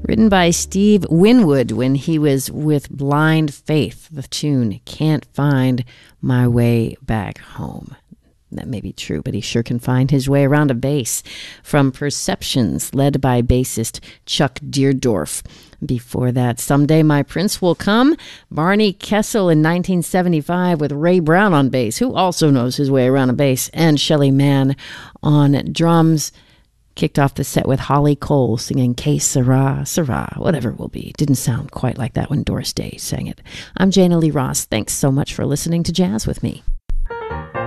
Written by Steve Winwood when he was with Blind Faith. The tune, Can't Find My Way Back Home. That may be true, but he sure can find his way around a bass. From Perceptions, led by bassist Chuck Deerdorf. Before that, Someday My Prince Will Come, Barney Kessel in 1975 with Ray Brown on bass, who also knows his way around a bass, and Shelly Manne on drums. Kicked off the set with Holly Cole singing Que Sera, Sera, whatever it will be. Didn't sound quite like that when Doris Day sang it. I'm Jana Lee Ross. Thanks so much for listening to Jazz with me.